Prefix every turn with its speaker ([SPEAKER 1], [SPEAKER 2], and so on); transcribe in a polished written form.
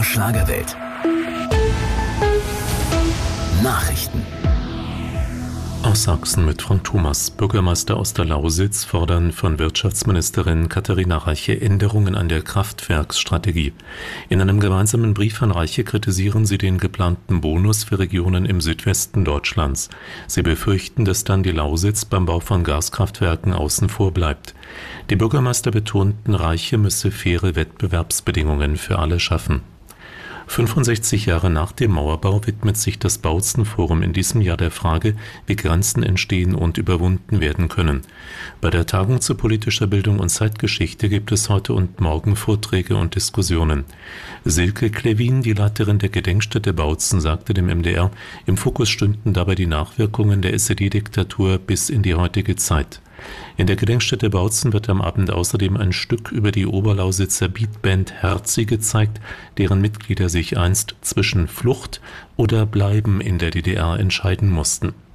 [SPEAKER 1] DDR Schlagerwelt. Nachrichten.
[SPEAKER 2] Aus Sachsen mit Frank Thomas. Bürgermeister aus der Lausitz fordern von Wirtschaftsministerin Katharina Reiche Änderungen an der Kraftwerksstrategie. In einem gemeinsamen Brief an Reiche kritisieren sie den geplanten Bonus für Regionen im Südwesten Deutschlands. Sie befürchten, dass dann die Lausitz beim Bau von Gaskraftwerken außen vor bleibt. Die Bürgermeister betonten, Reiche müsse faire Wettbewerbsbedingungen für alle schaffen. 65 Jahre nach dem Mauerbau widmet sich das Bautzen-Forum in diesem Jahr der Frage, wie Grenzen entstehen und überwunden werden können. Bei der Tagung zu politischer Bildung und Zeitgeschichte gibt es heute und morgen Vorträge und Diskussionen. Silke Klevin, die Leiterin der Gedenkstätte Bautzen, sagte dem MDR, im Fokus stünden dabei die Nachwirkungen der SED-Diktatur bis in die heutige Zeit. In der Gedenkstätte Bautzen wird am Abend außerdem ein Stück über die Oberlausitzer Beatband Herzi gezeigt, deren Mitglieder sich einst zwischen Flucht oder Bleiben in der DDR entscheiden mussten.